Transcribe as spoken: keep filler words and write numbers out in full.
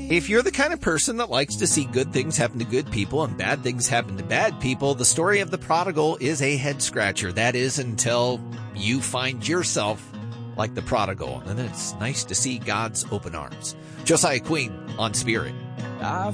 If you're the kind of person that likes to see good things happen to good people and bad things happen to bad people, the story of the prodigal is a head scratcher. That is until you find yourself like the prodigal. And then it's nice to see God's open arms. Josiah Queen on Spirit. I